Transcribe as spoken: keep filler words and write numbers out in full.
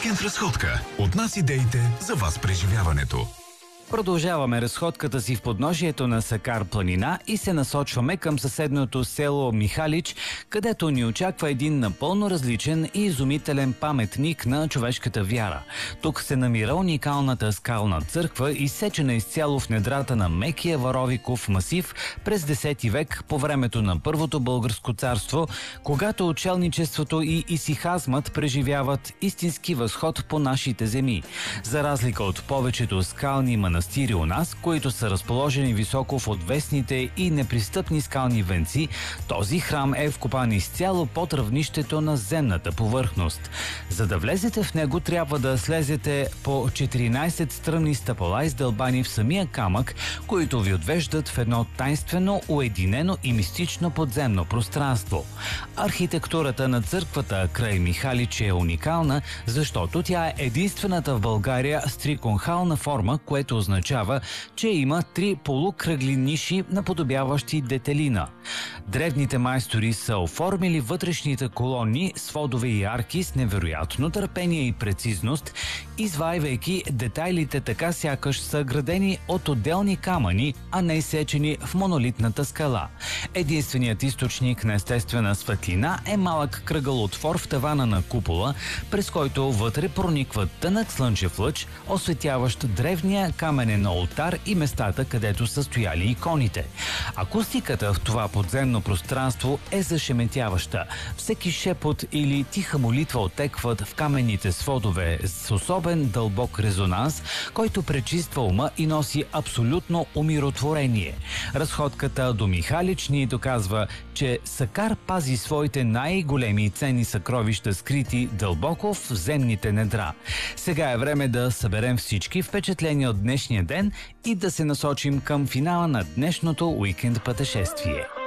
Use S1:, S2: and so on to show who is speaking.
S1: Уикенд разходка. От нас идеите за вас преживяването.
S2: Продължаваме разходката си в подножието на Сакар планина и се насочваме към съседното село Михалич, където ни очаква един напълно различен и изумителен паметник на човешката вяра. Тук се намира уникалната скална църква, изсечена изцяло в недрата на мекия Варовиков масив през десети век по времето на Първото българско царство, когато учелничеството и исихазмът преживяват истински възход по нашите земи. За разлика от повечето скални манастири у нас, които са разположени високо в отвесните и непристъпни скални венци, този храм е вкопан изцяло под равнището на земната повърхност. За да влезете в него, трябва да слезете по четиринайсет стръмни стъпала, издълбани в самия камък, които ви отвеждат в едно тайнствено, уединено и мистично подземно пространство. Архитектурата на църквата край Михалич е уникална, защото тя е единствената в България с триконхална форма, което означава, че има три полукръгли ниши, наподобяващи детелина. Древните майстори са оформили вътрешните колони, сводове и арки с невероятно търпение и прецизност, извайвайки детайлите така сякаш са градени от отделни камъни, а не изсечени в монолитната скала. Единственият източник на естествена светлина е малък кръгъл отвор в тавана на купола, през който вътре прониква тънък слънчев лъч, осветяващ древния каменен олтар и местата, където са стояли иконите. Акустиката в това подземно пространство е зашеметяваща. Всеки шепот или тиха молитва отекват в каменните сводове с особен дълбок резонанс, който пречиства ума и носи абсолютно умиротворение. Разходката до Михалич ни доказва, че Сакар пази своите най-големи и ценни съкровища, скрити дълбоко в земните недра. Сега е време да съберем всички впечатления от днешния ден и да се насочим към финала на днешното уикенд пътешествие.